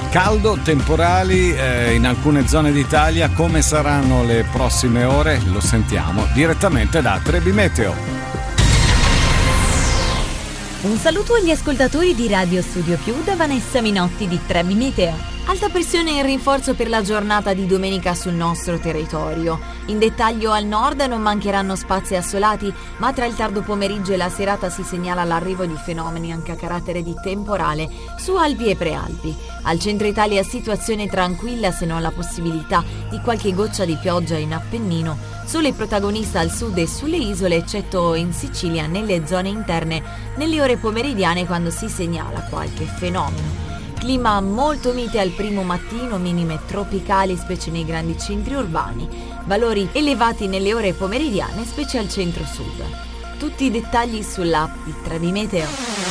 caldo, temporali in alcune zone d'Italia. Come saranno le prossime ore? Lo sentiamo direttamente da Trebi Meteo. Un saluto agli ascoltatori di Radio Studio Più da Vanessa Minotti di Trebi Meteo. Alta pressione in rinforzo per la giornata di domenica sul nostro territorio. In dettaglio al nord non mancheranno spazi assolati, ma tra il tardo pomeriggio e la serata si segnala l'arrivo di fenomeni anche a carattere di temporale su Alpi e Prealpi. Al centro Italia situazione tranquilla, se non la possibilità di qualche goccia di pioggia in Appennino. Sole protagonista al sud e sulle isole, eccetto in Sicilia, nelle zone interne, nelle ore pomeridiane quando si segnala qualche fenomeno. Clima molto mite al primo mattino, minime tropicali specie nei grandi centri urbani, valori elevati nelle ore pomeridiane specie al centro-sud. Tutti i dettagli sull'app di Trebi Meteo.